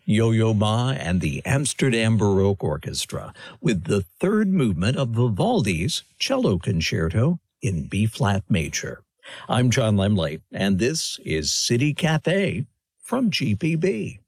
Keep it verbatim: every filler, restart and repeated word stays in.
Yo-Yo Ma and the Amsterdam Baroque Orchestra with the third movement of Vivaldi's Cello Concerto in B-flat major. I'm John Lemley, and this is City Cafe from G P B.